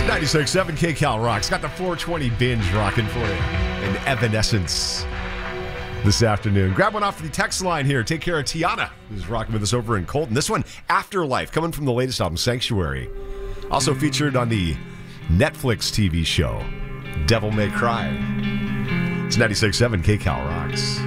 96.7 KCal Rocks. Got the 420 binge rocking for you. And Evanescence this afternoon. Grab one off the text line here. Take care of Tiana, who's rocking with us over in Colton. This one, Afterlife, coming from the latest album, Sanctuary. Also featured on the Netflix TV show, Devil May Cry. It's 96.7 KCal Rocks.